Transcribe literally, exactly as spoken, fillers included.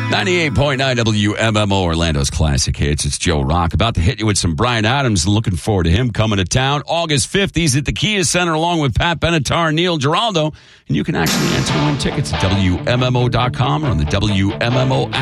ninety-eight point nine W M M O, Orlando's classic hits. It's Joe Rock. About to hit you with some Bryan Adams. Looking forward to him coming to town August fifth. He's at the Kia Center along with Pat Benatar and Neil Giraldo. And you can actually enter to win tickets at W M M O dot com or on the W M M O app.